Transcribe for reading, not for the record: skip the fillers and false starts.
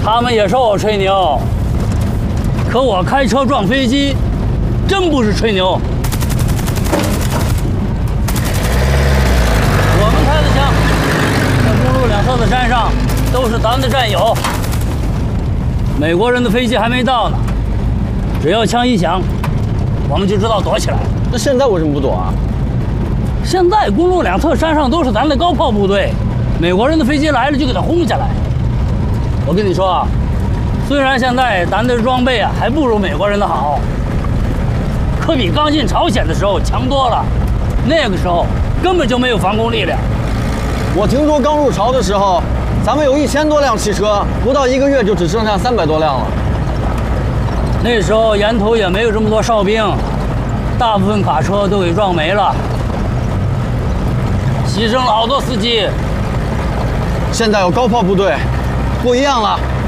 他们也说我吹牛，可我开车撞飞机，真不是吹牛。我们开的枪，在公路两侧的山上都是咱的战友。美国人的飞机还没到呢，只要枪一响，我们就知道躲起来。 那现在为什么不躲啊？ 现在公路两侧山上都是咱的高炮部队，美国人的飞机来了就给他轰下来。我跟你说啊，虽然现在咱的装备啊还不如美国人的好，可比刚进朝鲜的时候强多了。那个时候根本就没有防空力量。 我听说刚入朝的时候，咱们有1000多辆汽车，不到1个月就只剩下300多辆了。 那时候沿途也没有这么多哨兵，大部分卡车都给撞没了，牺牲了好多司机。 现在有高炮部队，不一样了。